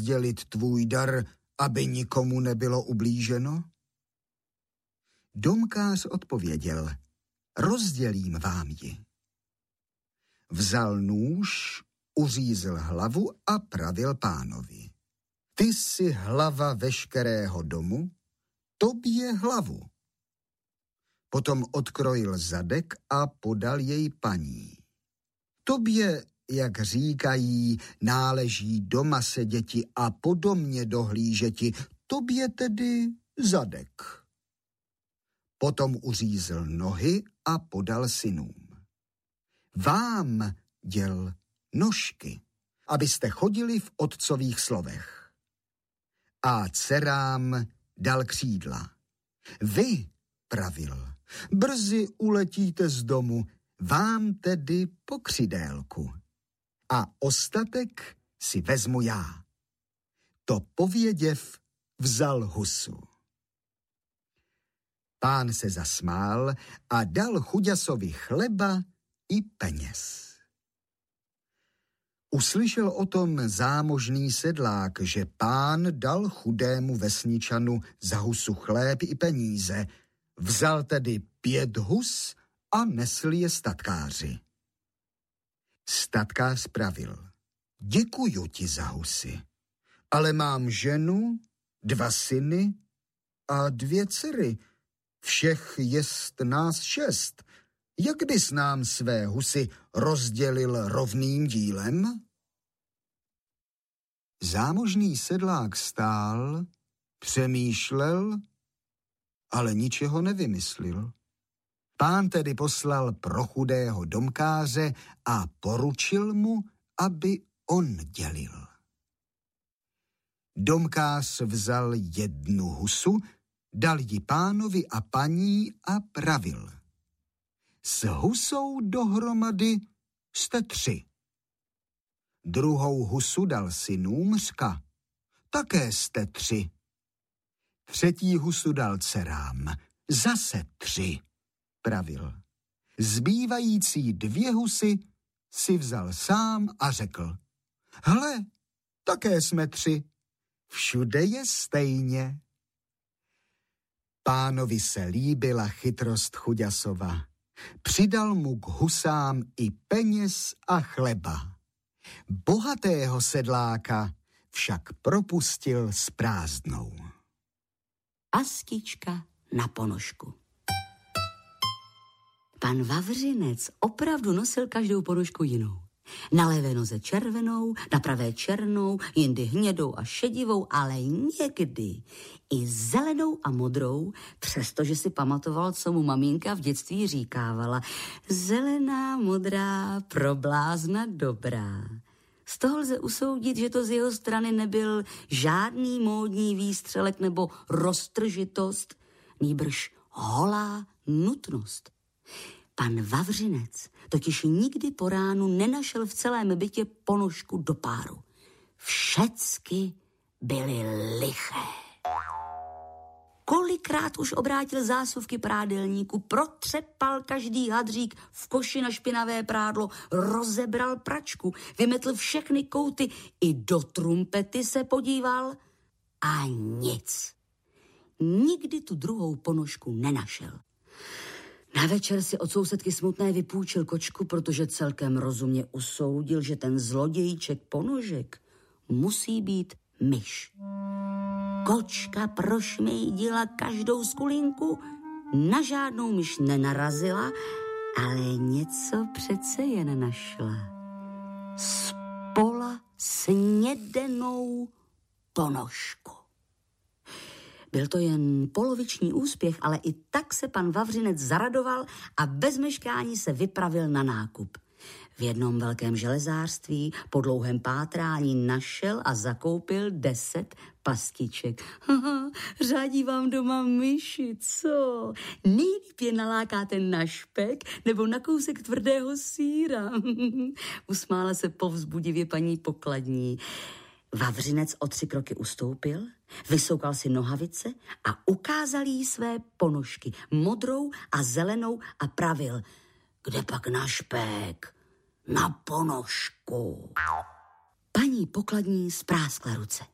rozdělit tvůj dar, aby nikomu nebylo ublíženo? Domkář odpověděl, rozdělím vám ji. Vzal nůž, uřízl hlavu a pravil pánovi. Ty jsi hlava veškerého domu, tobě hlavu. Potom odkrojil zadek a podal jej paní. Tobě, jak říkají, náleží doma seděti a po domě dohlížeti, tobě tedy zadek. Potom uřízl nohy a podal synům. Vám děl nožky, abyste chodili v otcových slovech. A dcerám dal křídla. Vy, pravil, brzy uletíte z domu, vám tedy po křidélku. A ostatek si vezmu já. To pověděv, vzal husu. Pán se zasmál a dal chuďasovi chleba i peněz. Uslyšel o tom zámožný sedlák, že pán dal chudému vesničanu za husu chléb i peníze. Vzal tedy 5 hus a nesl je statkáři. Statkář pravil, děkuju ti za husy, ale mám ženu, 2 syny a 2 dcery. Všech jest nás 6. Jak bys nám své husy rozdělil rovným dílem? Zámožný sedlák stál, přemýšlel, ale ničeho nevymyslel. Pán tedy poslal pro chudého domkáře a poručil mu, aby on dělil. Domkář vzal 1 husu, dal ji pánovi a paní a pravil. S husou dohromady jste 3. Druhou husu dal synům, řka, také jste 3. 3. husu dal dcerám, zase 3, pravil. Zbývající 2 husy si vzal sám a řekl, hle, také jsme 3, všude je stejně. Pánovi se líbila chytrost chuďasova. Přidal mu k husám i peněz a chleba. Bohatého sedláka však propustil s prázdnou. Pastička na ponožku. Pan Vavřinec opravdu nosil každou ponožku jinou. Na levé noze červenou, na pravé černou, jindy hnědou a šedivou, ale někdy i zelenou a modrou, přestože si pamatoval, co mu maminka v dětství říkávala. Zelená, modrá, pro blázna dobrá. Z toho lze usoudit, že to z jeho strany nebyl žádný módní výstřelek nebo roztržitost, nýbrž holá nutnost. Pan Vavřinec totiž nikdy po ránu nenašel v celém bytě ponožku do páru. Všecky byly liché. Kolikrát už obrátil zásuvky prádelníku, protřepal každý hadřík v koši na špinavé prádlo, rozebral pračku, vymetl všechny kouty, i do trumpety se podíval a nic. Nikdy tu druhou ponožku nenašel. Na večer si od sousedky smutné vypůjčil kočku, protože celkem rozumně usoudil, že ten zlodějíček ponožek musí být myš. Kočka prošmejdila každou skulinku, na žádnou myš nenarazila, ale něco přece jen našla. Spola snědenou ponožku. Byl to jen poloviční úspěch, ale i tak se pan Vavřinec zaradoval a bez meškání se vypravil na nákup. V jednom velkém železářství po dlouhém pátrání našel a zakoupil 10 pastiček. Řádí vám doma myši, co? Nejlíp je nalákáte na špek nebo na kousek tvrdého sýra. Usmála se povzbudivě paní pokladní. Vavřinec o 3 kroky ustoupil, vysoukal si nohavice a ukázal jí své ponožky, modrou a zelenou a pravil, kde pak na špek? Na ponožku. Paní pokladní spráskla ruce.